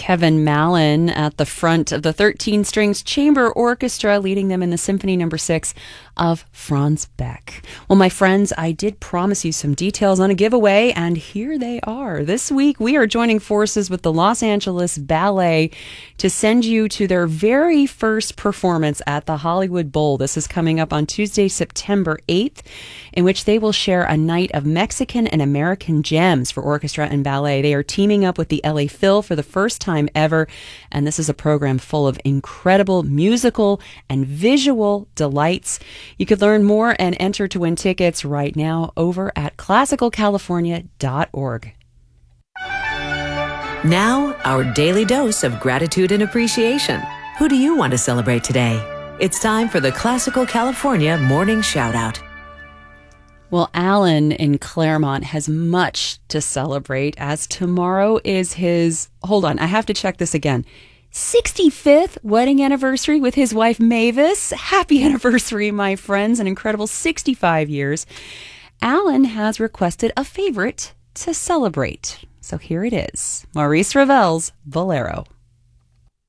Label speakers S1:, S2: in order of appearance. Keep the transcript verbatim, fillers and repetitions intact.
S1: Kevin Mallon at the front of the thirteen strings chamber orchestra, leading them in the Symphony Number Six of Franz Beck. Well, my friends, I did promise you some details on a giveaway, and here they are. This week, we are joining forces with the Los Angeles Ballet to send you to their very first performance at the Hollywood Bowl. This is coming up on Tuesday, September eighth, in which they will share a night of Mexican and American gems for orchestra and ballet. They are teaming up with the L A Phil for the first time ever, and this is a program full of incredible musical and visual delights. You could learn more and enter to win tickets right now over at classical california dot org.
S2: Now, our daily dose of gratitude and appreciation. Who do you want to celebrate today? It's time for the Classical California Morning Shout-Out.
S1: Well, Alan in Claremont has much to celebrate, as tomorrow is his, hold on, I have to check this again, sixty-fifth wedding anniversary with his wife Mavis. Happy anniversary, my friends, an incredible sixty-five years. Alan has requested a favorite to celebrate. So here it is, Maurice Ravel's Bolero.